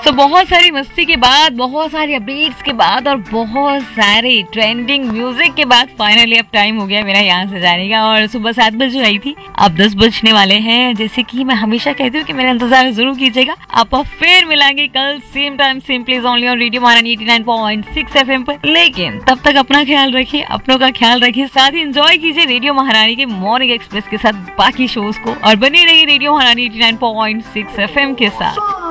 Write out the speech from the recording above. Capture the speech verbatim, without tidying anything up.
तो बहुत सारी मस्ती के बाद, बहुत सारी अपडेट्स के बाद और बहुत सारे ट्रेंडिंग म्यूजिक के बाद फाइनली अब टाइम हो गया मेरा यहाँ से जाने का। और सुबह सात बजे आई थी, अब दस बजने वाले हैं। जैसे कि मैं हमेशा कहती हूँ कि मेरा इंतजार जरूर कीजिएगा। आप फिर मिलेंगे कल same time same place only on radio महारानी eighty nine point six FM पर। लेकिन तब तक अपना ख्याल रखिए, अपनों का ख्याल रखिए, साथ ही एंजॉय कीजिए रेडियो महारानी के मॉर्निंग एक्सप्रेस के साथ बाकी शोज को, और बनी रहिए रेडियो महारानी eighty nine point six FM के साथ।